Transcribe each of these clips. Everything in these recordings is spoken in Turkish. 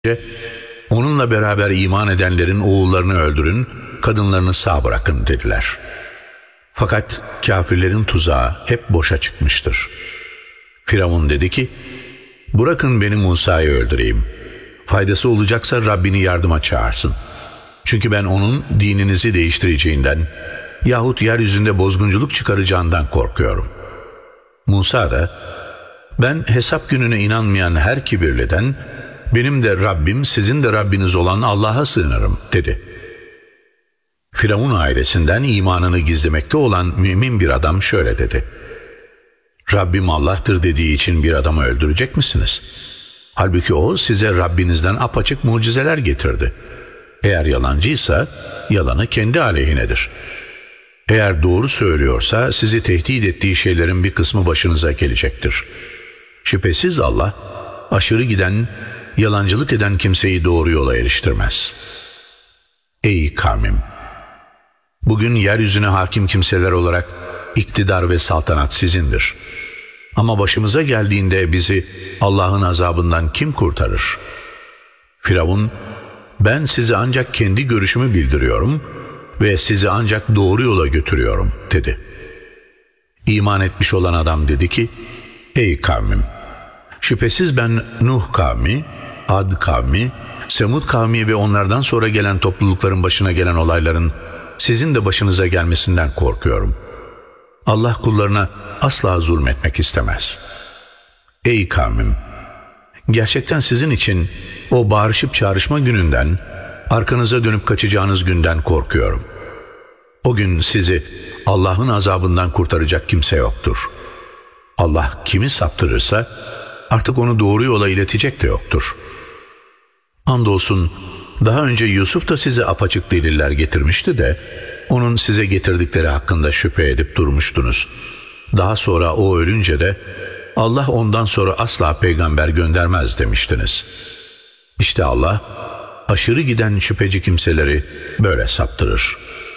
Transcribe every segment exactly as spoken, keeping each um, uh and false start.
onunla beraber iman edenlerin oğullarını öldürün, kadınlarını sağ bırakın dediler. Fakat kafirlerin tuzağı hep boşa çıkmıştır. Firavun dedi ki, bırakın beni Musa'yı öldüreyim. Faydası olacaksa Rabbini yardıma çağırsın. Çünkü ben onun dininizi değiştireceğinden yahut yeryüzünde bozgunculuk çıkaracağından korkuyorum. Musa da, ben hesap gününe inanmayan her kibirliden benim de Rabbim sizin de Rabbiniz olan Allah'a sığınırım dedi. Firavun ailesinden imanını gizlemekte olan mümin bir adam şöyle dedi. Rabbim Allah'tır dediği için bir adamı öldürecek misiniz? Halbuki o size Rabbinizden apaçık mucizeler getirdi. Eğer yalancıysa yalanı kendi aleyhinedir. Eğer doğru söylüyorsa sizi tehdit ettiği şeylerin bir kısmı başınıza gelecektir. Şüphesiz Allah aşırı giden, yalancılık eden kimseyi doğru yola eriştirmez. Ey kavmim! Bugün yeryüzüne hakim kimseler olarak iktidar ve saltanat sizindir. Ama başımıza geldiğinde bizi Allah'ın azabından kim kurtarır? Firavun, ben size ancak kendi görüşümü bildiriyorum ve sizi ancak doğru yola götürüyorum dedi. İman etmiş olan adam dedi ki, ey kavmim! Şüphesiz ben Nuh kavmi, Ad kavmi, Semud kavmi ve onlardan sonra gelen toplulukların başına gelen olayların sizin de başınıza gelmesinden korkuyorum. Allah kullarına asla zulmetmek istemez. Ey kavmim! Gerçekten sizin için o bağırışıp çağrışma gününden, arkanıza dönüp kaçacağınız günden korkuyorum. O gün sizi Allah'ın azabından kurtaracak kimse yoktur. Allah kimi saptırırsa artık onu doğru yola iletecek de yoktur. Andolsun daha önce Yusuf da size apaçık deliller getirmişti de onun size getirdikleri hakkında şüphe edip durmuştunuz. Daha sonra o ölünce de Allah ondan sonra asla peygamber göndermez demiştiniz. İşte Allah aşırı giden şüpheci kimseleri böyle saptırır.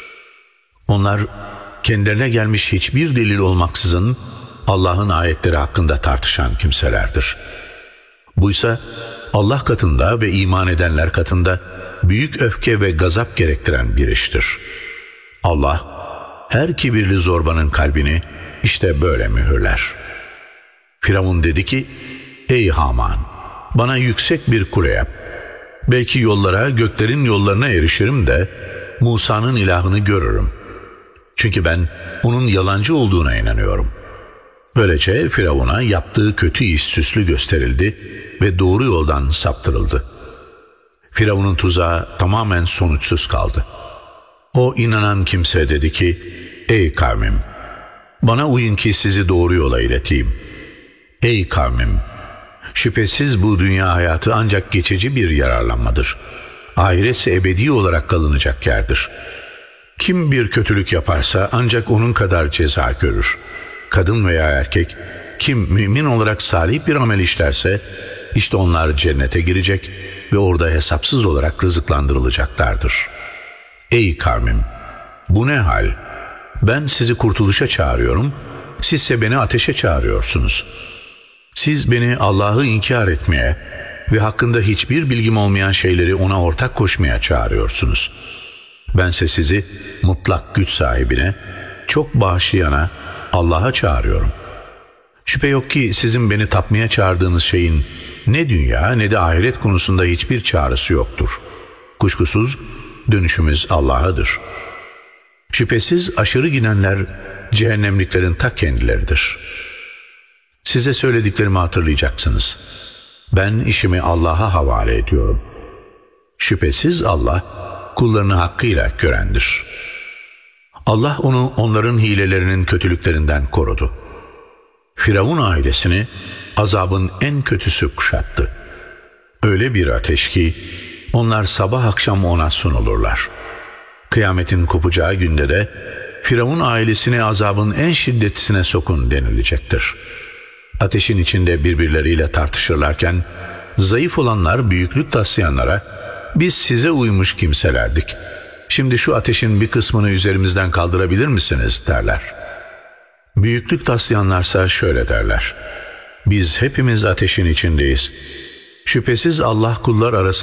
Onlar kendilerine gelmiş hiçbir delil olmaksızın Allah'ın ayetleri hakkında tartışan kimselerdir. Buysa Allah katında ve iman edenler katında büyük öfke ve gazap gerektiren bir iştir. Allah her kibirli zorbanın kalbini işte böyle mühürler. Firavun dedi ki, ey Haman, bana yüksek bir kule yap. Belki yollara, göklerin yollarına erişirim de Musa'nın ilahını görürüm. Çünkü ben onun yalancı olduğuna inanıyorum. Böylece Firavun'a yaptığı kötü iş süslü gösterildi ve doğru yoldan saptırıldı. Firavun'un tuzağı tamamen sonuçsuz kaldı. O inanan kimse dedi ki, ey kavmim! Bana uyun ki sizi doğru yola ileteyim. Ey kavmim! Şüphesiz bu dünya hayatı ancak geçici bir yararlanmadır. Ahiretse ebedi olarak kalınacak yerdir. Kim bir kötülük yaparsa ancak onun kadar ceza görür. Kadın veya erkek, kim mümin olarak salih bir amel işlerse, işte onlar cennete girecek ve orada hesapsız olarak rızıklandırılacaklardır. Ey kavmim! Bu ne hal? Ben sizi kurtuluşa çağırıyorum, sizse beni ateşe çağırıyorsunuz. Siz beni Allah'ı inkar etmeye ve hakkında hiçbir bilgim olmayan şeyleri ona ortak koşmaya çağırıyorsunuz. Bense sizi mutlak güç sahibine, çok bağışlayana, Allah'a çağırıyorum. Şüphe yok ki sizin beni tapmaya çağırdığınız şeyin ne dünya ne de ahiret konusunda hiçbir çağrısı yoktur. Kuşkusuz dönüşümüz Allah'adır. Şüphesiz aşırı gidenler cehennemliklerin ta kendileridir. Size söylediklerimi hatırlayacaksınız. Ben işimi Allah'a havale ediyorum. Şüphesiz Allah kullarını hakkıyla görendir. Allah onu onların hilelerinin kötülüklerinden korudu. Firavun ailesini azabın en kötüsü kuşattı. Öyle bir ateş ki onlar sabah akşam ona sunulurlar. Kıyametin kopacağı günde de Firavun ailesini azabın en şiddetlisine sokun denilecektir. Ateşin içinde birbirleriyle tartışırlarken zayıf olanlar büyüklük taslayanlara biz size uymuş kimselerdik. Şimdi şu ateşin bir kısmını üzerimizden kaldırabilir misiniz derler. Büyüklük taslayanlarsa şöyle derler. Biz hepimiz ateşin içindeyiz. Şüphesiz Allah kullar arasında